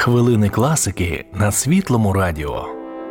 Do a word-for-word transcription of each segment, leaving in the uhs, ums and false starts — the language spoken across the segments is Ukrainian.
Хвилини класики на Світлому радіо.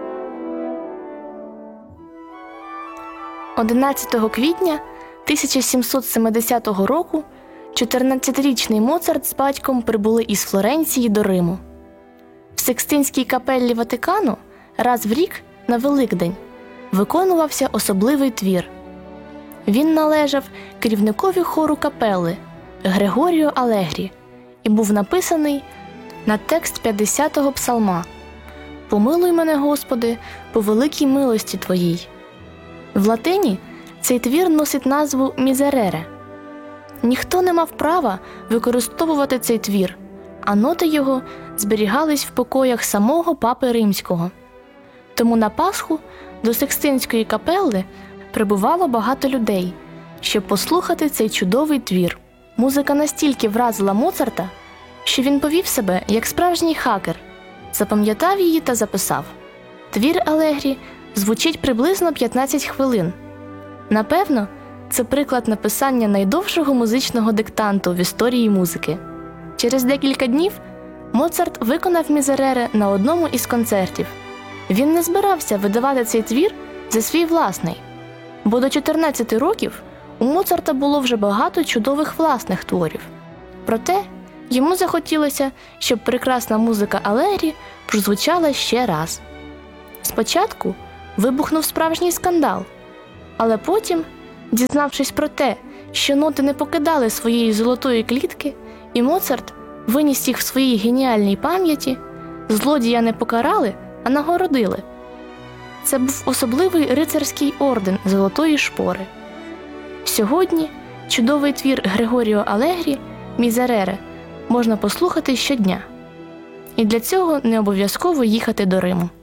одинадцятого квітня тисяча сімсот сімдесятого року чотирнадцятирічний Моцарт з батьком прибули із Флоренції до Риму. В Секстинській капеллі Ватикану раз в рік на Великдень виконувався особливий твір. Він належав керівникові хору капели Грегоріо Алегрі і був написаний на текст п'ятдесятого псалма «Помилуй мене, Господи, по великій милості Твоїй». В латині цей твір носить назву «Мізерере». Ніхто не мав права використовувати цей твір, а ноти його зберігались в покоях самого Папи Римського. Тому на Пасху до Секстинської капелли прибувало багато людей, щоб послухати цей чудовий твір. Музика настільки вразила Моцарта, що він повів себе як справжній хакер, запам'ятав її та записав. Твір Алегрі звучить приблизно п'ятнадцять хвилин. Напевно, це приклад написання найдовшого музичного диктанту в історії музики. Через декілька днів Моцарт виконав «Мізерере» на одному із концертів. Він не збирався видавати цей твір за свій власний, бо до чотирнадцяти років у Моцарта було вже багато чудових власних творів. Проте йому захотілося, щоб прекрасна музика Алегрі прозвучала ще раз. Спочатку вибухнув справжній скандал, але потім, дізнавшись про те, що ноти не покидали своєї золотої клітки, і Моцарт виніс їх в своїй геніальній пам'яті, злодія не покарали, а нагородили. Це був особливий рицарський орден Золотої Шпори. Сьогодні чудовий твір Грегоріо Алегрі «Мізерере» можна послухати щодня. І для цього не обов'язково їхати до Риму.